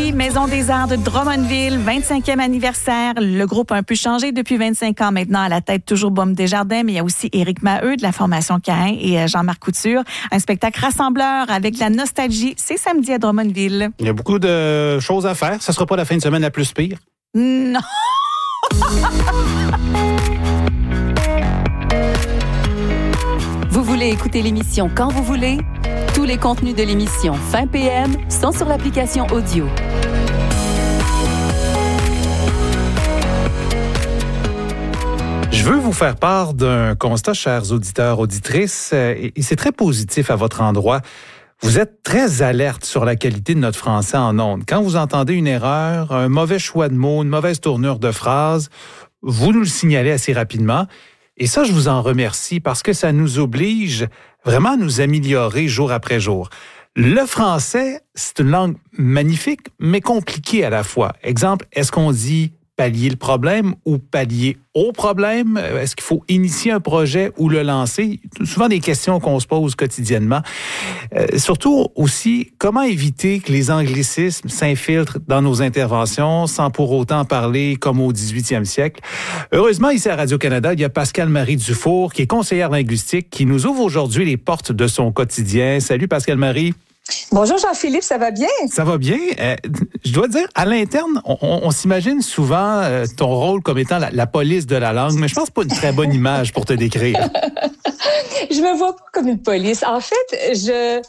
Aujourd'hui, Maison des Arts de Drummondville, 25e anniversaire. Le groupe a un peu changé depuis 25 ans maintenant. À la tête, toujours Baume Desjardins, mais il y a aussi Éric Maheu de la formation Caïn et Jean-Marc Couture. Un spectacle rassembleur avec la nostalgie. C'est samedi à Drummondville. Il y a beaucoup de choses à faire. Ça sera pas la fin de semaine la plus pire? Non! Vous voulez écouter l'émission quand vous voulez? Tous les contenus de l'émission Fin PM sont sur l'application audio. Je veux vous faire part d'un constat, chers auditeurs, auditrices, et c'est très positif à votre endroit. Vous êtes très alerte sur la qualité de notre français en ondes. Quand vous entendez une erreur, un mauvais choix de mots, une mauvaise tournure de phrase, vous nous le signalez assez rapidement. Et ça, je vous en remercie parce que ça nous oblige vraiment à nous améliorer jour après jour. Le français, c'est une langue magnifique, mais compliquée à la fois. Exemple, est-ce qu'on dit pallier le problème ou pallier au problème? Est-ce qu'il faut initier un projet ou le lancer? Souvent des questions qu'on se pose quotidiennement. Surtout aussi, comment éviter que les anglicismes s'infiltrent dans nos interventions sans pour autant parler comme au 18e siècle? Heureusement, ici à Radio-Canada, il y a Pascale-Marie Dufour, qui est conseillère linguistique, qui nous ouvre aujourd'hui les portes de son quotidien. Salut Pascale-Marie. Bonjour Jean-Philippe, ça va bien? Ça va bien. Je dois dire, à l'interne, on s'imagine souvent ton rôle comme étant la police de la langue, mais je pense pas une très bonne image pour te décrire. Je me vois pas comme une police. En fait,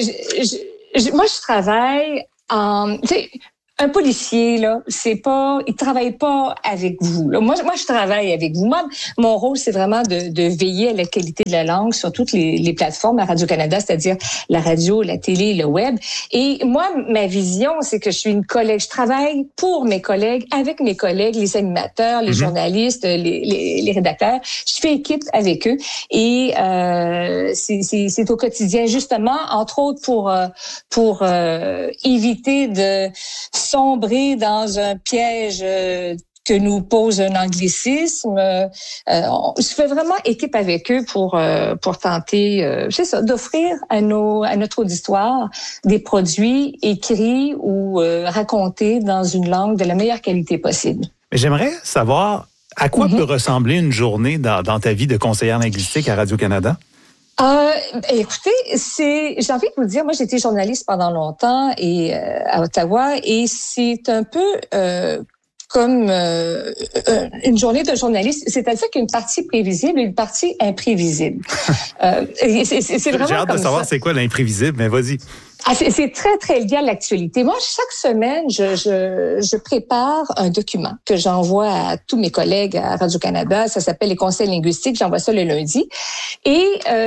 moi, je travaille en... Un policier, là, il travaille pas avec vous. Là. Moi, je travaille avec vous. Moi, mon rôle, c'est vraiment de veiller à la qualité de la langue sur toutes les plateformes à Radio-Canada, c'est-à-dire la radio, la télé, le web. Et moi, ma vision, c'est que je suis une collègue. Je travaille pour mes collègues, avec mes collègues, les animateurs, les journalistes, les rédacteurs. Je fais équipe avec eux. Et c'est au quotidien, justement, entre autres pour éviter de sombrer dans un piège que nous pose un anglicisme. Je fais vraiment équipe avec eux pour tenter, d'offrir à notre auditoire des produits écrits ou racontés dans une langue de la meilleure qualité possible. J'aimerais savoir à quoi peut ressembler une journée dans ta vie de conseillère linguistique à Radio-Canada? Écoutez, j'ai envie de vous dire, moi j'ai été journaliste pendant longtemps et à Ottawa, et c'est un peu comme une journée de journaliste, c'est-à-dire qu'il y a une partie prévisible et une partie imprévisible. C'est vraiment. J'ai hâte de savoir c'est quoi l'imprévisible, mais vas-y. C'est très, très lié à l'actualité. Moi, chaque semaine, je prépare un document que j'envoie à tous mes collègues à Radio-Canada. Ça s'appelle les conseils linguistiques. J'envoie ça le lundi. Et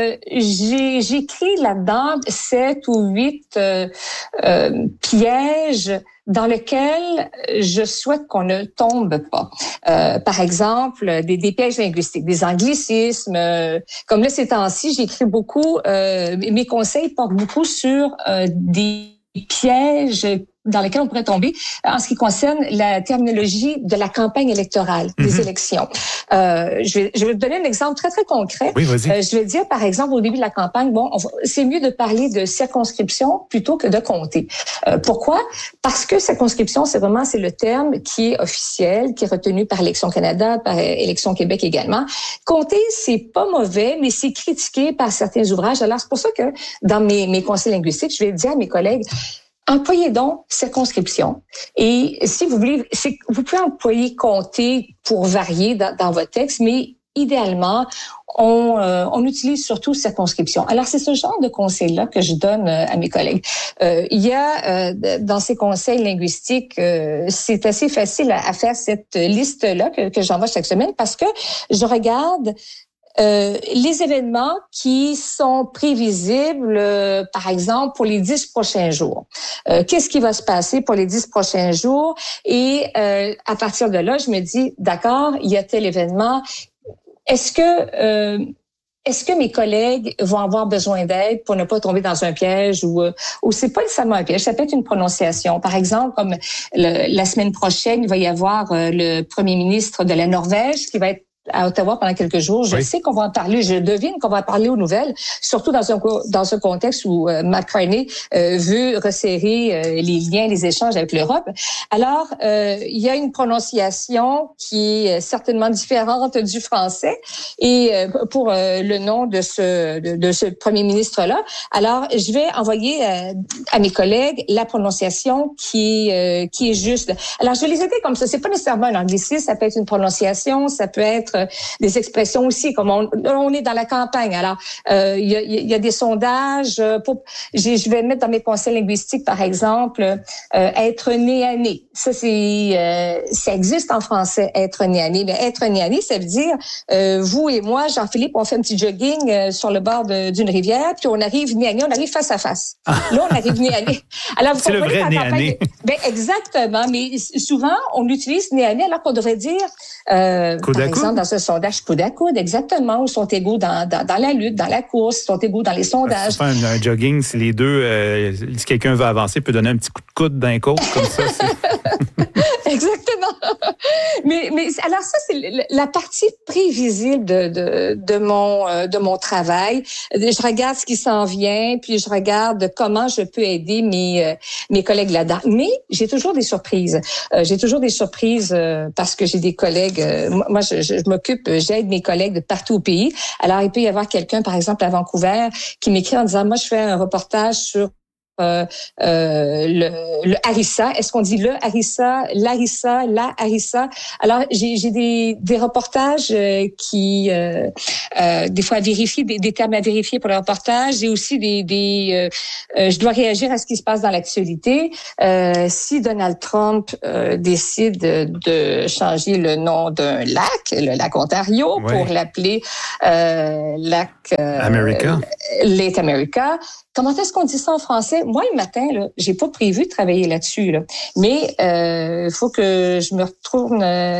j'écris là-dedans 7 ou 8 pièges dans lesquels je souhaite qu'on ne tombe pas. Par exemple, des pièges linguistiques, des anglicismes. Comme là, ces temps-ci, j'écris beaucoup, mes conseils portent beaucoup sur des pièges dans lesquels on pourrait tomber en ce qui concerne la terminologie de la campagne électorale, des élections. Je vais vous donner un exemple très, très concret. Oui, vas-y. Je vais dire, par exemple, au début de la campagne, c'est mieux de parler de circonscription plutôt que de comté. Pourquoi? Parce que circonscription, c'est le terme qui est officiel, qui est retenu par Élection Canada, par Élection Québec également. Comté, c'est pas mauvais, mais c'est critiqué par certains ouvrages. Alors, c'est pour ça que dans mes conseils linguistiques, je vais dire à mes collègues, employez donc circonscription. Et si vous voulez, vous pouvez employer comté pour varier dans votre texte, mais idéalement, on utilise surtout circonscription. Alors, c'est ce genre de conseils-là que je donne à mes collègues. Il y a dans ces conseils linguistiques, c'est assez facile à faire cette liste-là que j'envoie chaque semaine parce que je regarde les événements qui sont prévisibles, par exemple, pour les 10 prochains jours. Qu'est-ce qui va se passer pour les 10 prochains jours? Et à partir de là, je me dis, d'accord, il y a tel événement. Est-ce que mes collègues vont avoir besoin d'aide pour ne pas tomber dans un piège ou c'est pas nécessairement un piège, ça peut être une prononciation. Par exemple, comme la semaine prochaine, il va y avoir le premier ministre de la Norvège qui va être à Ottawa pendant quelques jours. Je sais qu'on va en parler. Je devine qu'on va en parler aux nouvelles, surtout dans un contexte où McCartney veut resserrer les liens, les échanges avec l'Europe. Alors, il y a une prononciation qui est certainement différente du français et pour le nom de ce premier ministre-là. Alors, je vais envoyer à mes collègues la prononciation qui est juste. Alors, je vais les aider comme ça. C'est pas nécessairement un anglicisme, ça peut être une prononciation, ça peut être des expressions aussi, comme on est dans la campagne. Alors, il y a des sondages. Je vais mettre dans mes conseils linguistiques, par exemple, être né à nez. Ça, ça existe en français, être né à nez. Mais être né à nez, ça veut dire, vous et moi, Jean-Philippe, on fait un petit jogging sur le bord d'une rivière, puis on arrive nez à nez, on arrive face à face. Là, on arrive nez à nez. Alors, c'est le vrai nez à nez. Ben, exactement. Mais souvent, on utilise nez à nez alors qu'on devrait dire, par exemple, dans ce sondage, coude à coude, exactement, où sont égaux dans la lutte, dans la course, sont égaux dans les sondages. Un jogging, si les deux, si quelqu'un veut avancer, peut donner un petit coup de coude d'un côté, comme ça. Exactement. Mais alors ça, c'est la partie prévisible de mon travail. Je regarde ce qui s'en vient, puis je regarde comment je peux aider mes collègues là-dedans. Mais j'ai toujours des surprises. Parce que j'ai des collègues. Moi, je m'occupe, j'aide mes collègues de partout au pays. Alors, il peut y avoir quelqu'un, par exemple, à Vancouver, qui m'écrit en disant, moi, je fais un reportage sur le harissa. Est-ce qu'on dit le harissa, l'harissa, la harissa? Alors, j'ai des reportages qui, des fois, à vérifier, des termes à vérifier pour le reportage. J'ai aussi je dois réagir à ce qui se passe dans l'actualité. Si Donald Trump décide de changer le nom d'un lac, le lac Ontario, pour l'appeler lac America. Lake America. Comment est-ce qu'on dit ça en français? Moi, le matin, là, j'ai pas prévu de travailler là-dessus, là. Mais faut que je me retourne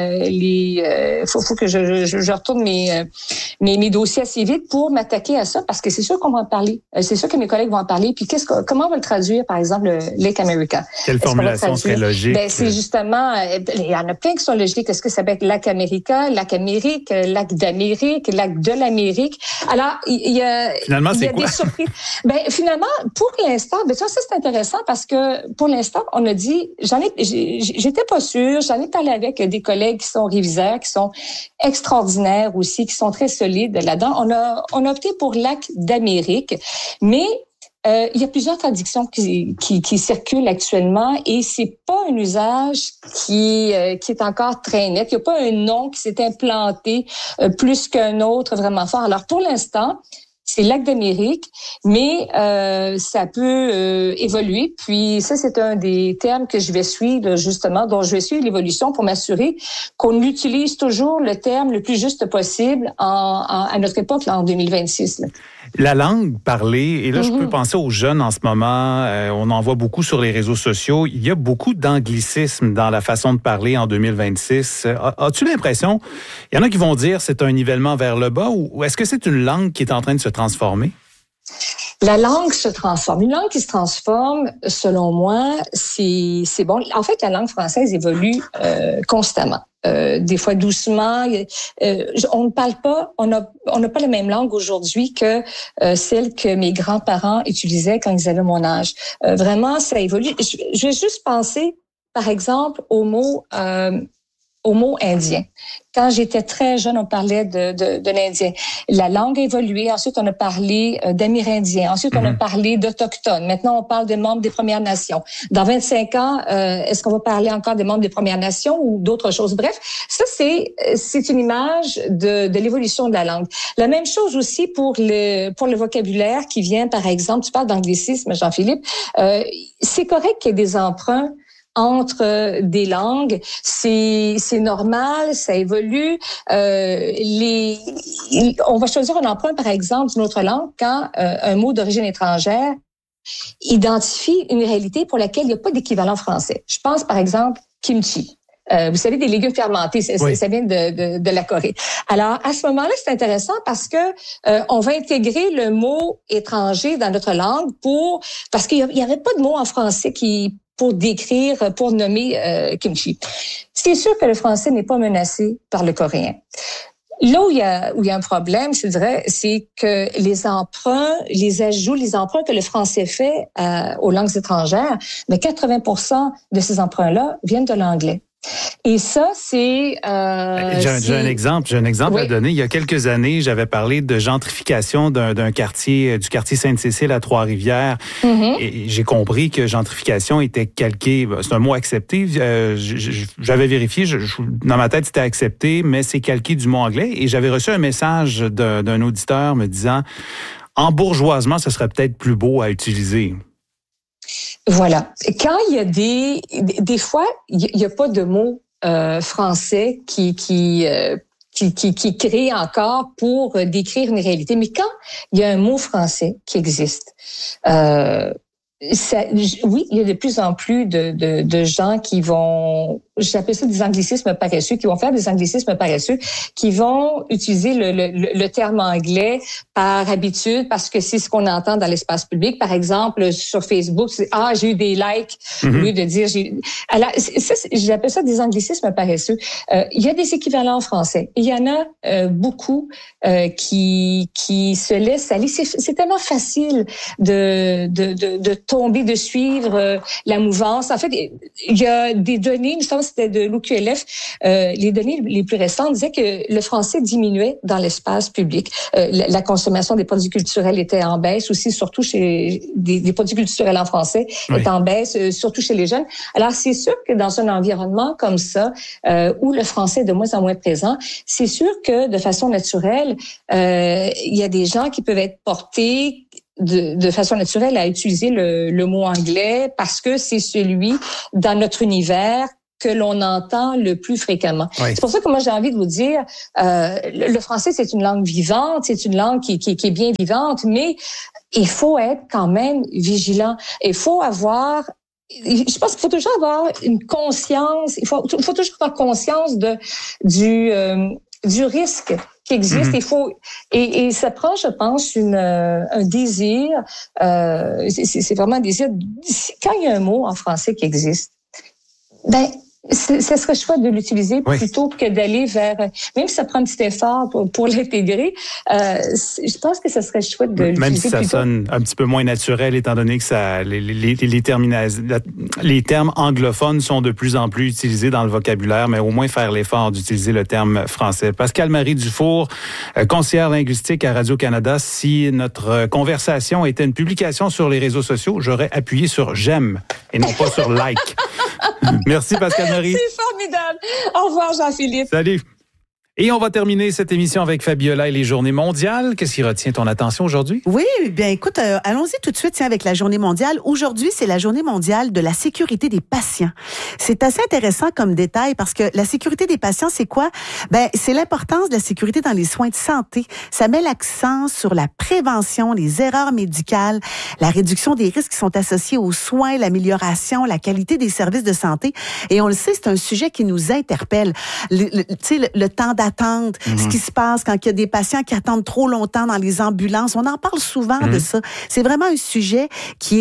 faut que je retourne mes dossiers assez vite pour m'attaquer à ça, parce que c'est sûr qu'on va en parler. C'est sûr que mes collègues vont en parler. Puis comment on va le traduire, par exemple, le Lake America? Quelle formulation serait logique? Ben, c'est justement, il y en a plein qui sont logiques. Est-ce que ça va être Lac America, Lac Amérique, Lac d'Amérique, Lac de l'Amérique? Alors, finalement, c'est quoi? Des surprises. Ben, finalement, pour l'instant, ben ça c'est intéressant parce que pour l'instant, on a dit, j'étais pas sûre, j'en ai parlé avec des collègues qui sont réviseurs, qui sont extraordinaires aussi, qui sont très solides là-dedans. On a opté pour Lac d'Amérique, mais il y a plusieurs traductions qui circulent actuellement et c'est pas un usage qui est encore très net. Il y a pas un nom qui s'est implanté plus qu'un autre vraiment fort. Alors pour l'instant, c'est Lac d'Amérique, mais ça peut évoluer. Puis ça, c'est un des termes que je vais suivre, justement, dont je vais suivre l'évolution pour m'assurer qu'on utilise toujours le terme le plus juste possible à notre époque, là, en 2026. Là. La langue parlée, et là, je peux penser aux jeunes en ce moment, on en voit beaucoup sur les réseaux sociaux, il y a beaucoup d'anglicisme dans la façon de parler en 2026. As-tu l'impression, il y en a qui vont dire c'est un nivellement vers le bas, ou est-ce que c'est une langue qui est en train de se transformer? La langue se transforme. Une langue qui se transforme, selon moi, c'est bon. En fait, la langue française évolue constamment. Des fois doucement. On ne parle pas, on n'a pas la même langue aujourd'hui que celle que mes grands-parents utilisaient quand ils avaient mon âge. Vraiment, ça évolue. Je vais juste penser, par exemple, au mot indien. Quand j'étais très jeune, on parlait de l'indien. La langue a évolué. Ensuite, on a parlé d'amérindiens. Ensuite, on a parlé d'autochtones. Maintenant, on parle des membres des Premières Nations. Dans 25 ans, est-ce qu'on va parler encore des membres des Premières Nations ou d'autres choses? Bref, ça, c'est une image de l'évolution de la langue. La même chose aussi pour le vocabulaire qui vient, par exemple, tu parles d'anglicisme, Jean-Philippe. C'est correct qu'il y ait des emprunts entre des langues, c'est normal, ça évolue. On va choisir un emprunt, par exemple, d'une autre langue quand un mot d'origine étrangère identifie une réalité pour laquelle il n'y a pas d'équivalent français. Je pense, par exemple, kimchi. Vous savez, des légumes fermentés, ça vient de la Corée. Alors, à ce moment-là, c'est intéressant parce que on va intégrer le mot étranger dans notre langue parce qu'il y avait pas de mot en français pour nommer kimchi. C'est sûr que le français n'est pas menacé par le coréen. Là où il y a un problème, je dirais, c'est que les emprunts que le français fait aux langues étrangères, mais 80% de ces emprunts-là viennent de l'anglais. Et ça, c'est... J'ai un exemple à donner. Il y a quelques années, j'avais parlé de gentrification d'un quartier, du quartier Sainte-Cécile à Trois-Rivières. Mm-hmm. Et j'ai compris que gentrification était calqué. C'est un mot accepté. J'avais vérifié. Dans ma tête, c'était accepté, mais c'est calqué du mot anglais. Et j'avais reçu un message d'un auditeur me disant « Embourgeoisement, ce serait peut-être plus beau à utiliser ». Voilà. Quand il y a des fois, il y a pas de mots français qui créent encore pour décrire une réalité. Mais quand il y a un mot français qui existe, oui, il y a de plus en plus de gens qui vont, j'appelle ça des anglicismes paresseux, qui vont faire des anglicismes paresseux, qui vont utiliser le terme anglais par habitude parce que c'est ce qu'on entend dans l'espace public. Par exemple, sur Facebook, c'est « Ah, j'ai eu des likes », au lieu de dire « Alors, j'appelle ça des anglicismes paresseux. Il y a des équivalents en français. Il y en a beaucoup qui se laissent aller. C'est tellement facile de tomber, de suivre la mouvance. En fait, il y a des données, nous sommes c'était de l'OQLF, les données les plus récentes disaient que le français diminuait dans l'espace public. La consommation des produits culturels était en baisse aussi, surtout chez des produits culturels en français, est en baisse, surtout chez les jeunes. Alors, c'est sûr que dans un environnement comme ça, où le français est de moins en moins présent, c'est sûr que de façon naturelle, il y a des gens qui peuvent être portés de façon naturelle à utiliser le mot anglais parce que c'est celui dans notre univers que l'on entend le plus fréquemment. Oui. C'est pour ça que moi, j'ai envie de vous dire, le français, c'est une langue vivante, c'est une langue qui est bien vivante, mais il faut être quand même vigilant. Il faut avoir... Je pense qu'il faut toujours avoir une conscience, il faut toujours avoir conscience du risque qui existe. Mm-hmm. Il faut et ça prend, je pense, un désir. C'est vraiment un désir. Quand il y a un mot en français qui existe, ben ce serait chouette de l'utiliser plutôt que d'aller vers... Même si ça prend un petit effort pour l'intégrer, je pense que ça serait chouette de l'utiliser. Même si ça sonne un petit peu moins naturel, étant donné que les termes anglophones sont de plus en plus utilisés dans le vocabulaire, mais au moins faire l'effort d'utiliser le terme français. Pascale-Marie Dufour, conseillère linguistique à Radio-Canada. Si notre conversation était une publication sur les réseaux sociaux, j'aurais appuyé sur « j'aime » et non pas sur « like ». Merci Pascale-Marie. C'est formidable. Au revoir Jean-Philippe. Salut. Et on va terminer cette émission avec Fabiola et les journées mondiales. Qu'est-ce qui retient ton attention aujourd'hui? Oui, bien écoute, allons-y tout de suite avec la journée mondiale. Aujourd'hui, c'est la journée mondiale de la sécurité des patients. C'est assez intéressant comme détail parce que la sécurité des patients, c'est quoi? Ben, c'est l'importance de la sécurité dans les soins de santé. Ça met l'accent sur la prévention, les erreurs médicales, la réduction des risques qui sont associés aux soins, l'amélioration, la qualité des services de santé. Et on le sait, c'est un sujet qui nous interpelle. Le temps d'attente, ce qui se passe quand il y a des patients qui attendent trop longtemps dans les ambulances. On en parle souvent de ça. C'est vraiment un sujet qui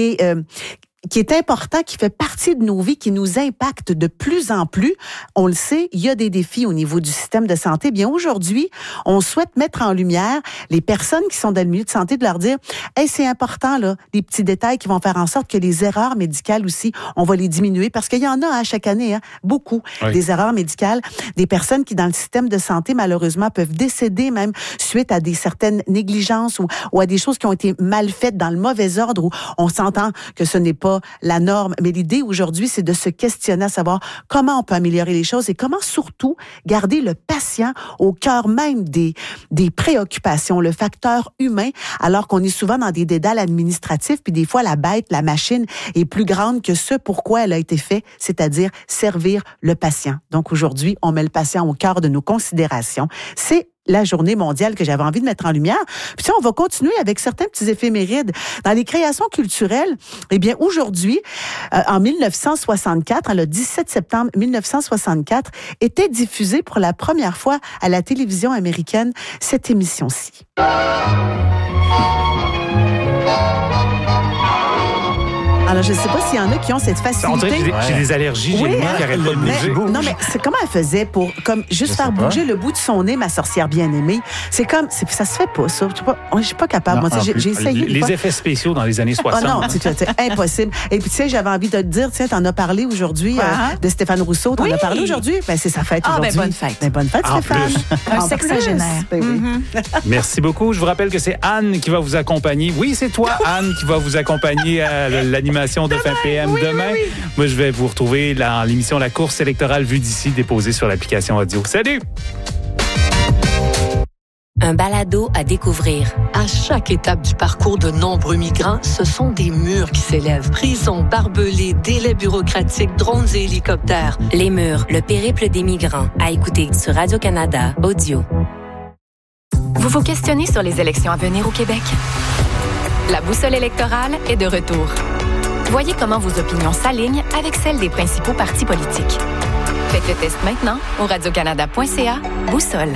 est important, qui fait partie de nos vies, qui nous impacte de plus en plus. On le sait, il y a des défis au niveau du système de santé. Bien, aujourd'hui, on souhaite mettre en lumière les personnes qui sont dans le milieu de santé, de leur dire, hey, c'est important, là, des petits détails qui vont faire en sorte que les erreurs médicales aussi, on va les diminuer parce qu'il y en a à chaque année, beaucoup, des erreurs médicales, des personnes qui, dans le système de santé, malheureusement, peuvent décéder même suite à certaines négligences ou à des choses qui ont été mal faites dans le mauvais ordre où on s'entend que ce n'est pas la norme. Mais l'idée aujourd'hui, c'est de se questionner à savoir comment on peut améliorer les choses et comment surtout garder le patient au cœur même des préoccupations, le facteur humain, alors qu'on est souvent dans des dédales administratifs, puis des fois la bête, la machine est plus grande que ce pourquoi elle a été faite, c'est-à-dire servir le patient. Donc aujourd'hui, on met le patient au cœur de nos considérations. C'est la journée mondiale que j'avais envie de mettre en lumière. Puis on va continuer avec certains petits éphémérides. Dans les créations culturelles, eh bien aujourd'hui, en 1964, le 17 septembre 1964, était diffusée pour la première fois à la télévision américaine cette émission-ci. Alors, je ne sais pas s'il y en a qui ont cette On dirait facilité. que j'ai des allergies, j'ai Oui, les mains qui hein? arrêtent pas de Mais- bouger. non, mais c'est comment elle faisait pour comme juste Je faire sais pas. bouger le bout de son nez, ma sorcière bien-aimée. Ça se fait pas, ça. Je suis pas capable. Non, Moi, tu sais, en plus, j'ai essayé. des Les fois. effets spéciaux dans les années Ah 60. non, c'est impossible. Et puis, tu sais, j'avais envie de te dire, tiens, t'en as parlé aujourd'hui de Stéphane Rousseau. T'en Oui. as parlé aujourd'hui? Ben, c'est sa fête Ah, ben, aujourd'hui. bonne fête. Ben, bonne fête, En Stéphane. plus. Un En sexagénaire. plus. Ben oui. Merci beaucoup. Je vous rappelle que c'est Anne qui va vous accompagner. Oui, c'est toi, Anne, qui va vous accompagner à l'animation de fin PM demain. Moi, je vais vous retrouver dans l'émission La course électorale vue d'ici, déposée sur l'application audio. Salut! Un balado à découvrir. À chaque étape du parcours de nombreux migrants, ce sont des murs qui s'élèvent. Prisons, barbelés, délais bureaucratiques, drones et hélicoptères. Les murs, le périple des migrants. À écouter sur Radio-Canada Audio. Vous vous questionnez sur les élections à venir au Québec? La boussole électorale est de retour. Voyez comment vos opinions s'alignent avec celles des principaux partis politiques. Faites le test maintenant au radiocanada.ca Boussole.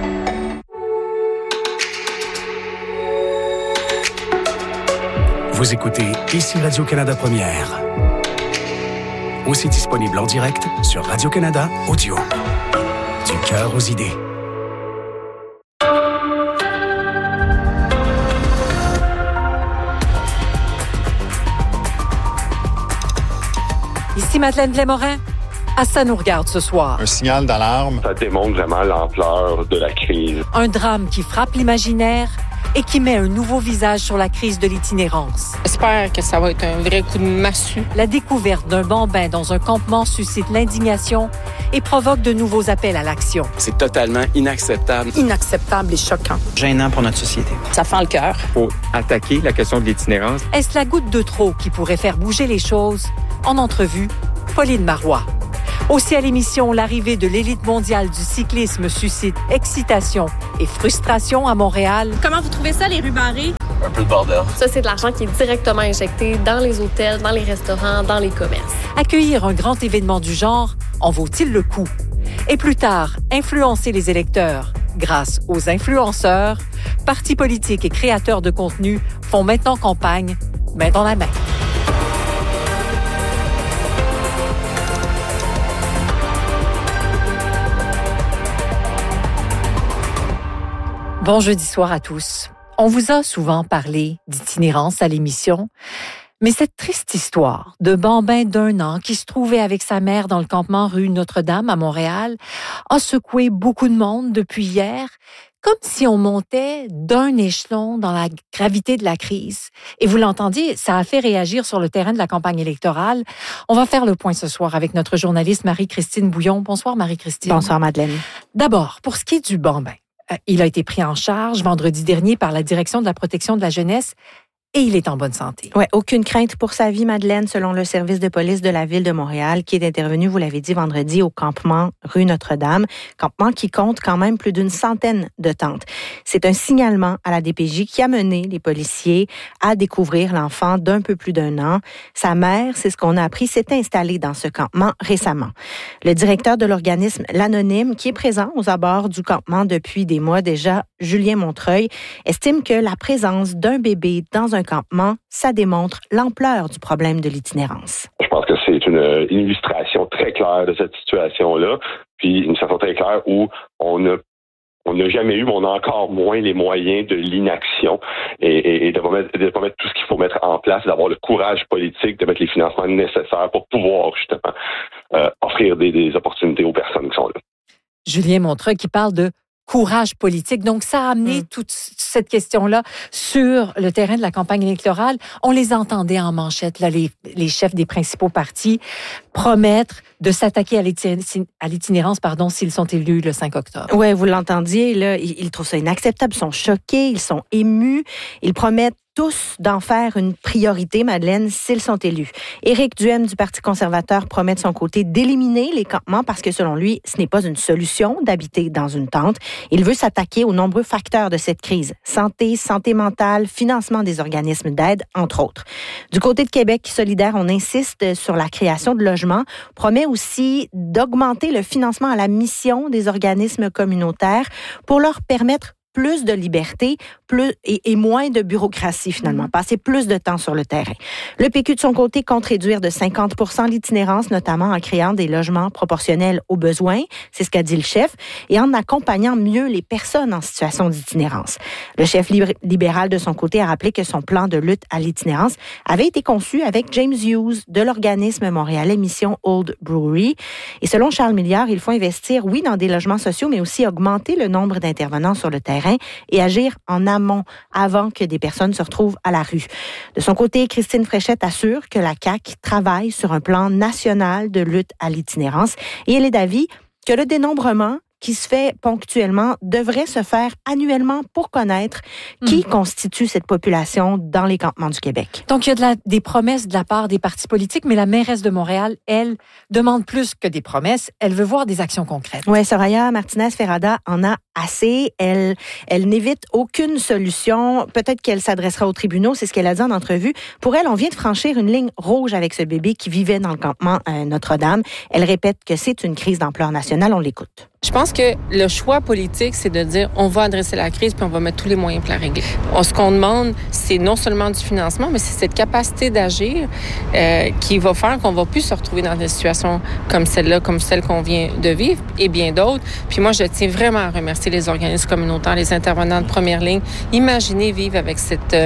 Vous écoutez ici Radio-Canada Première. Aussi disponible en direct sur Radio-Canada Audio. Du cœur aux idées. Ici Madeleine Blais-Morin. À ça nous regarde ce soir. Un signal d'alarme. Ça démontre vraiment l'ampleur de la crise. Un drame qui frappe l'imaginaire et qui met un nouveau visage sur la crise de l'itinérance. J'espère que ça va être un vrai coup de massue. La découverte d'un bambin dans un campement suscite l'indignation et provoque de nouveaux appels à l'action. C'est totalement inacceptable. Inacceptable et choquant. Gênant pour notre société. Ça fend le cœur. Faut attaquer la question de l'itinérance. Est-ce la goutte de trop qui pourrait faire bouger les choses? En entrevue, Pauline Marois. Aussi à l'émission, l'arrivée de l'élite mondiale du cyclisme suscite excitation et frustration à Montréal. Comment vous trouvez ça, les rues barrées? Un peu de bordel. Ça, c'est de l'argent qui est directement injecté dans les hôtels, dans les restaurants, dans les commerces. Accueillir un grand événement du genre en vaut-il le coup? Et plus tard, influencer les électeurs. Grâce aux influenceurs, partis politiques et créateurs de contenu font maintenant campagne, main dans la main. Bon jeudi soir à tous. On vous a souvent parlé d'itinérance à l'émission, mais cette triste histoire de bambin d'1 an qui se trouvait avec sa mère dans le campement rue Notre-Dame à Montréal a secoué beaucoup de monde depuis hier, comme si on montait d'un échelon dans la gravité de la crise. Et vous l'entendiez, ça a fait réagir sur le terrain de la campagne électorale. On va faire le point ce soir avec notre journaliste Marie-Christine Bouillon. Bonsoir Marie-Christine. Bonsoir Madeleine. D'abord, pour ce qui est du bambin, il a été pris en charge vendredi dernier par la Direction de la protection de la jeunesse et il est en bonne santé. Ouais, aucune crainte pour sa vie, Madeleine, selon le service de police de la ville de Montréal, qui est intervenu, vous l'avez dit, vendredi au campement rue Notre-Dame, campement qui compte quand même plus d'une centaine de tentes. C'est un signalement à la DPJ qui a mené les policiers à découvrir l'enfant d'un peu plus d'1 an. Sa mère, c'est ce qu'on a appris, s'est installée dans ce campement récemment. Le directeur de l'organisme L'Anonyme, qui est présent aux abords du campement depuis des mois déjà, Julien Montreuil, estime que la présence d'un bébé dans un campement, ça démontre l'ampleur du problème de l'itinérance. Je pense que c'est une illustration très claire de cette situation-là, puis une situation très claire où on n'a jamais eu, mais on a encore moins les moyens de l'inaction et de pas mettre tout ce qu'il faut mettre en place, d'avoir le courage politique, de mettre les financements nécessaires pour pouvoir justement offrir des opportunités aux personnes qui sont là. Julien Montreuil qui parle de courage politique. Donc, ça a amené toute cette question-là sur le terrain de la campagne électorale. On les entendait en manchette, là, les chefs des principaux partis promettre de s'attaquer à l'itinérance, s'ils sont élus le 5 octobre. Oui, vous l'entendiez, là, ils trouvent ça inacceptable, ils sont choqués, ils sont émus, ils promettent tous d'en faire une priorité, Madeleine, s'ils sont élus. Éric Duhaime du Parti conservateur promet de son côté d'éliminer les campements parce que, selon lui, ce n'est pas une solution d'habiter dans une tente. Il veut s'attaquer aux nombreux facteurs de cette crise. Santé mentale, financement des organismes d'aide, entre autres. Du côté de Québec solidaire, on insiste sur la création de logements, promet aussi d'augmenter le financement à la mission des organismes communautaires pour leur permettre plus de liberté, plus et moins de bureaucratie finalement, passer plus de temps sur le terrain. Le PQ de son côté compte réduire de 50% l'itinérance, notamment en créant des logements proportionnels aux besoins, c'est ce qu'a dit le chef, et en accompagnant mieux les personnes en situation d'itinérance. Le chef libéral de son côté a rappelé que son plan de lutte à l'itinérance avait été conçu avec James Hughes de l'organisme montréalais Mission Old Brewery. Et selon Charles Milliard, il faut investir, oui, dans des logements sociaux, mais aussi augmenter le nombre d'intervenants sur le terrain et agir en amont avant que des personnes se retrouvent à la rue. De son côté, Christine Fréchette assure que la CAQ travaille sur un plan national de lutte à l'itinérance et elle est d'avis que le dénombrement qui se fait ponctuellement devrait se faire annuellement pour connaître qui constitue cette population dans les campements du Québec. Donc, il y a des promesses de la part des partis politiques, mais la mairesse de Montréal, elle, demande plus que des promesses. Elle veut voir des actions concrètes. Oui, Soraya Martinez-Ferrada en a assez. Elle n'évite aucune solution. Peut-être qu'elle s'adressera aux tribunaux, c'est ce qu'elle a dit en entrevue. Pour elle, on vient de franchir une ligne rouge avec ce bébé qui vivait dans le campement Notre-Dame. Elle répète que c'est une crise d'ampleur nationale. On l'écoute. Je pense que le choix politique, c'est de dire on va adresser la crise puis on va mettre tous les moyens pour la régler. Ce qu'on demande, c'est non seulement du financement, mais c'est cette capacité d'agir qui va faire qu'on va plus se retrouver dans des situations comme celle-là, comme celle qu'on vient de vivre et bien d'autres. Puis moi, je tiens vraiment à remercier les organismes communautaires, les intervenants de première ligne. Imaginez vivre avec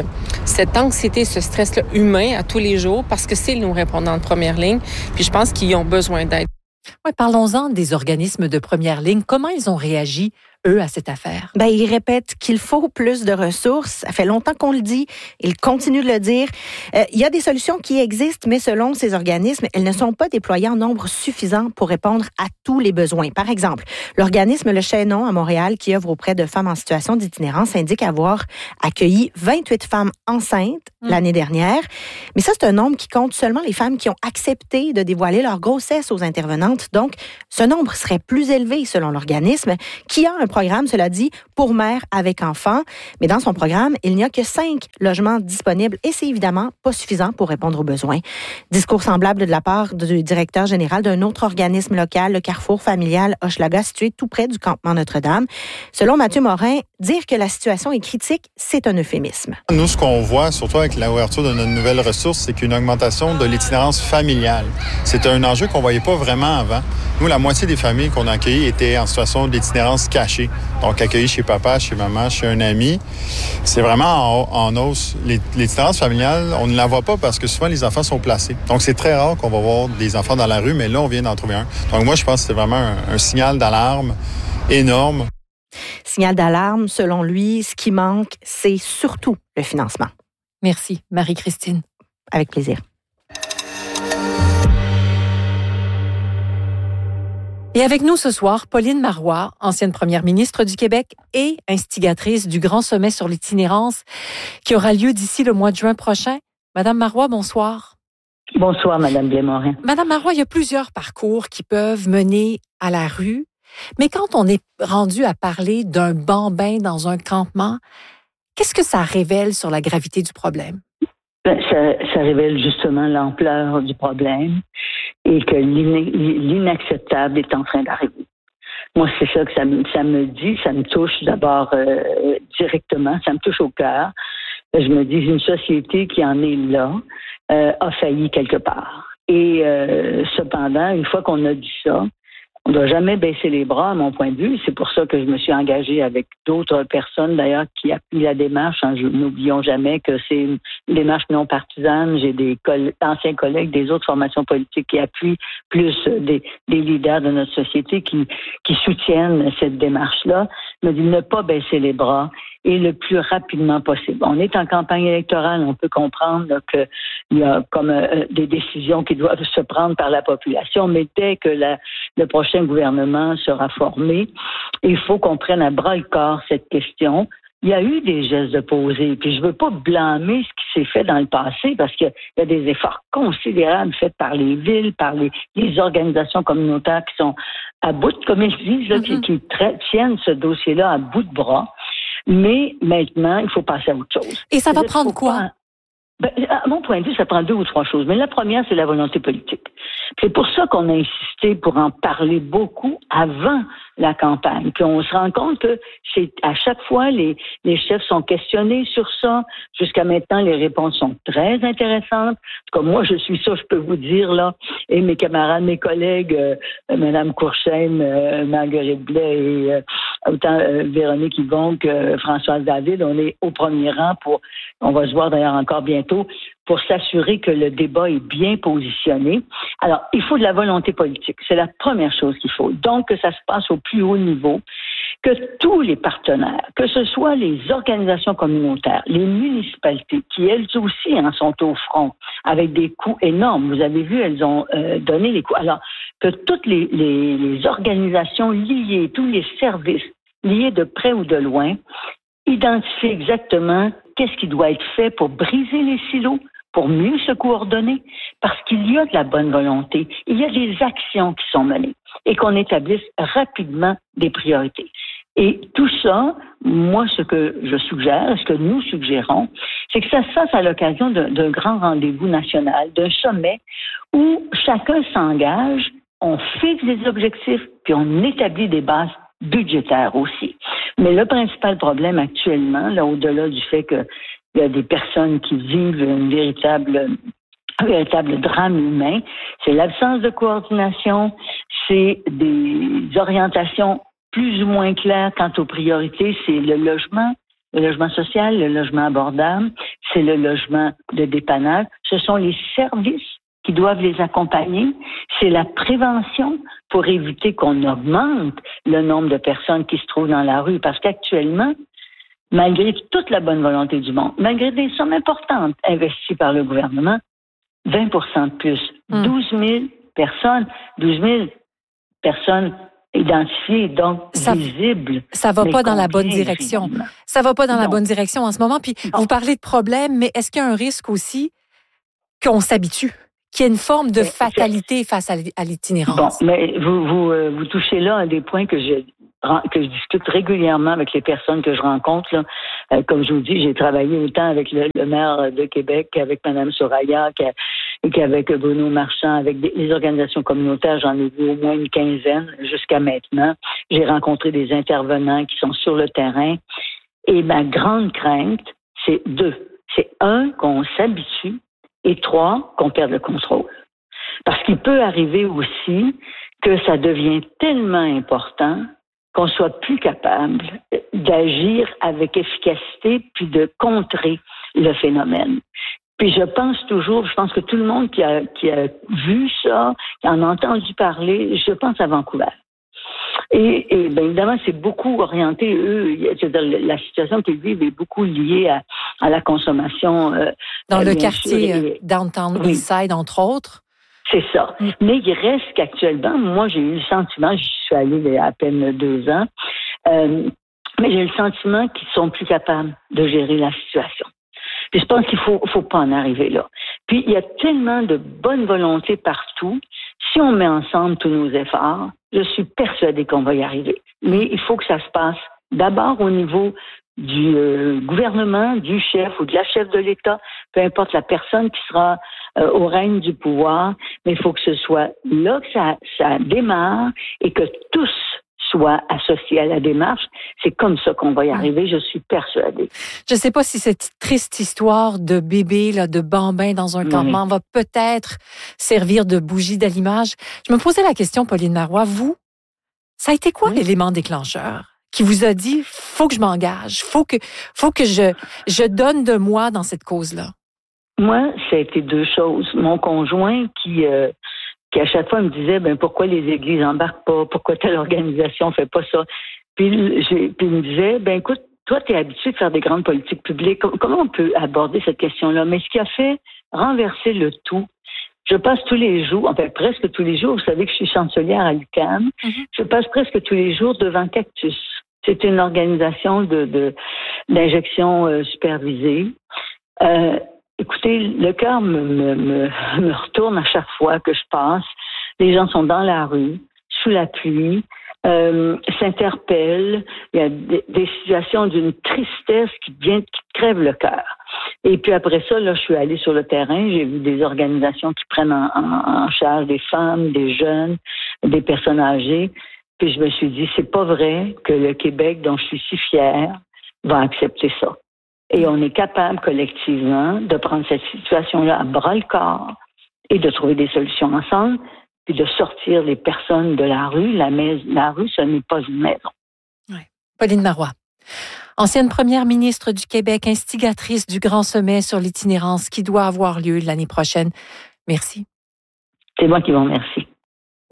cette anxiété, ce stress-là humain à tous les jours parce que c'est nos répondants de première ligne. Puis je pense qu'ils ont besoin d'aide. Oui, parlons-en des organismes de première ligne. Comment ils ont réagi, eux, à cette affaire? Ils répètent qu'il faut plus de ressources. Ça fait longtemps qu'on le dit. Ils continuent de le dire. Il y a des solutions qui existent, mais selon ces organismes, elles ne sont pas déployées en nombre suffisant pour répondre à tous les besoins. Par exemple, l'organisme Le Chaînon à Montréal, qui œuvre auprès de femmes en situation d'itinérance, indique avoir accueilli 28 femmes enceintes l'année dernière. Mais ça, c'est un nombre qui compte seulement les femmes qui ont accepté de dévoiler leur grossesse aux intervenantes. Donc, ce nombre serait plus élevé selon l'organisme, qui a un programme, cela dit, pour mères avec enfants. Mais dans son programme, il n'y a que 5 logements disponibles et c'est évidemment pas suffisant pour répondre aux besoins. Discours semblable de la part du directeur général d'un autre organisme local, le Carrefour familial Hochelaga, situé tout près du campement Notre-Dame. Selon Mathieu Morin, dire que la situation est critique, c'est un euphémisme. Nous, ce qu'on voit, surtout avec l'ouverture de notre nouvelle ressource, c'est qu'une augmentation de l'itinérance familiale. C'est un enjeu qu'on ne voyait pas vraiment avant. Nous, la moitié des familles qu'on a accueillies étaient en situation d'itinérance cachée. Donc, accueillies chez papa, chez maman, chez un ami. C'est vraiment en hausse. L'itinérance familiale, on ne la voit pas parce que souvent, les enfants sont placés. Donc, c'est très rare qu'on va voir des enfants dans la rue, mais là, on vient d'en trouver un. Donc, moi, je pense que c'est vraiment un signal d'alarme énorme. Signal d'alarme, selon lui, ce qui manque, c'est surtout le financement. Merci, Marie-Christine. Avec plaisir. Et avec nous ce soir, Pauline Marois, ancienne première ministre du Québec et instigatrice du Grand Sommet sur l'itinérance qui aura lieu d'ici le mois de juin prochain. Madame Marois, bonsoir. Bonsoir, Madame Blainmorin. Madame Marois, il y a plusieurs parcours qui peuvent mener à la rue, mais quand on est rendu à parler d'un bambin dans un campement, qu'est-ce que ça révèle sur la gravité du problème? Ça révèle justement l'ampleur du problème et que l'inacceptable est en train d'arriver. Moi, c'est ça que ça me dit, ça me touche d'abord directement, ça me touche au cœur. Je me dis, une société qui en est là a failli quelque part. Et cependant, une fois qu'on a dit ça, on ne doit jamais baisser les bras, à mon point de vue. C'est pour ça que je me suis engagée avec d'autres personnes, d'ailleurs, qui appuient la démarche. N'oublions jamais que c'est une démarche non partisane. J'ai des anciens collègues des autres formations politiques qui appuient, plus des leaders de notre société qui soutiennent cette démarche-là. Je me dis ne pas baisser les bras et le plus rapidement possible. On est en campagne électorale, on peut comprendre qu'il y a comme des décisions qui doivent se prendre par la population, mais dès que le prochain gouvernement sera formé, il faut qu'on prenne à bras-le-corps cette question. Il y a eu des gestes de posés, puis je veux pas blâmer ce qui s'est fait dans le passé parce qu'il y a des efforts considérables faits par les villes, par les organisations communautaires qui sont à bout, comme ils disent, là, qui tiennent ce dossier-là à bout de bras. Mais maintenant, il faut passer à autre chose. Et ça va prendre quoi? À mon point de vue, ça prend 2 ou 3 choses. Mais la première, c'est la volonté politique. C'est pour ça qu'on a insisté pour en parler beaucoup avant la campagne. Puis on se rend compte que à chaque fois, les chefs sont questionnés sur ça. Jusqu'à maintenant, les réponses sont très intéressantes. Comme moi, je suis ça, je peux vous dire, là, et mes camarades, mes collègues, Mme Courchaine, Marguerite Blais et autant Véronique Yvon que Françoise David, on est au premier rang on va se voir d'ailleurs encore bientôt, pour s'assurer que le débat est bien positionné. Alors, il faut de la volonté politique. C'est la première chose qu'il faut. Donc, que ça se passe au plus haut niveau, que tous les partenaires, que ce soit les organisations communautaires, les municipalités, qui elles aussi en sont au front, avec des coûts énormes. Vous avez vu, elles ont donné les coûts. Alors, que toutes les organisations liées, tous les services liés de près ou de loin, identifient exactement qu'est-ce qui doit être fait pour briser les silos, pour mieux se coordonner, parce qu'il y a de la bonne volonté, il y a des actions qui sont menées et qu'on établisse rapidement des priorités. Et tout ça, moi, ce que je suggère, ce que nous suggérons, c'est que ça se fasse à l'occasion d'un grand rendez-vous national, d'un sommet où chacun s'engage, on fixe des objectifs, puis on établit des bases budgétaires aussi. Mais le principal problème actuellement, là, au-delà du fait qu'il y a des personnes qui vivent un véritable drame humain, c'est l'absence de coordination, c'est des orientations plus ou moins claires quant aux priorités, c'est le logement social, le logement abordable, c'est le logement de dépannage, ce sont les services qui doivent les accompagner, c'est la prévention pour éviter qu'on augmente le nombre de personnes qui se trouvent dans la rue. Parce qu'actuellement, malgré toute la bonne volonté du monde, malgré des sommes importantes investies par le gouvernement, 20% de plus, 12 000 personnes identifiées, donc visibles. Ça va pas dans la bonne direction. Ça va pas dans la bonne direction en ce moment. Puis vous parlez de problème, mais est-ce qu'il y a un risque aussi qu'on s'habitue? Qu'il y ait une forme de fatalité face à l'itinérance. Bon, mais vous touchez là à des points que je discute régulièrement avec les personnes que je rencontre. Là. Comme je vous dis, j'ai travaillé autant avec le maire de Québec qu'avec Mme Soraya, qu'avec Bruno Marchand, avec les organisations communautaires. J'en ai vu au moins une quinzaine jusqu'à maintenant. J'ai rencontré des intervenants qui sont sur le terrain. Et ma grande crainte, c'est 2. C'est 1, qu'on s'habitue, et 3, qu'on perde le contrôle. Parce qu'il peut arriver aussi que ça devient tellement important qu'on soit plus capable d'agir avec efficacité puis de contrer le phénomène. Puis je pense que tout le monde qui a vu ça, qui en a entendu parler, je pense à Vancouver. Et bien évidemment, c'est beaucoup orienté, c'est-à-dire la situation qu'ils vivent est beaucoup liée à la consommation. Dans le quartier Downtown Eastside, entre autres. C'est ça. Mais il reste qu'actuellement, moi, j'ai eu le sentiment, j'y suis allée il y a à peine 2 ans, mais j'ai le sentiment qu'ils sont plus capables de gérer la situation. Puis je pense qu'il faut pas en arriver là. Puis il y a tellement de bonne volonté partout. Si on met ensemble tous nos efforts, je suis persuadée qu'on va y arriver. Mais il faut que ça se passe d'abord au niveau du gouvernement, du chef ou de la chef de l'État, peu importe la personne qui sera au règne du pouvoir, mais il faut que ce soit là que ça démarre et que tous soient associés à la démarche. C'est comme ça qu'on va y arriver, je suis persuadée. Je ne sais pas si cette triste histoire de bébé, là, de bambin dans un campement va peut-être servir de bougie d'allumage. Je me posais la question, Pauline Marois, vous, ça a été quoi l'élément déclencheur qui vous a dit, faut que je m'engage, faut que je donne de moi dans cette cause-là? Moi, ça a été 2 choses. Mon conjoint qui à chaque fois me disait, pourquoi les églises embarquent pas, pourquoi telle organisation fait pas ça. Puis il me disait, écoute, toi, tu es habitué de faire des grandes politiques publiques. Comment on peut aborder cette question-là? Mais ce qui a fait renverser le tout, je passe tous les jours, presque tous les jours, vous savez que je suis chancelière à l'UQAM, je passe presque tous les jours devant Cactus. C'est une organisation d'injection supervisée. Écoutez, le cœur me retourne à chaque fois que je passe. Les gens sont dans la rue, sous la pluie, s'interpellent. Il y a des situations d'une tristesse qui crève le cœur. Et puis après ça, là, je suis allée sur le terrain. J'ai vu des organisations qui prennent en charge des femmes, des jeunes, des personnes âgées. Puis je me suis dit, c'est pas vrai que le Québec, dont je suis si fière, va accepter ça. Et on est capable collectivement de prendre cette situation-là à bras-le-corps et de trouver des solutions ensemble, puis de sortir les personnes de la rue. La rue, ce n'est pas une maison. Oui. Pauline Marois, ancienne première ministre du Québec, instigatrice du grand sommet sur l'itinérance qui doit avoir lieu l'année prochaine. Merci. C'est moi qui vous remercie.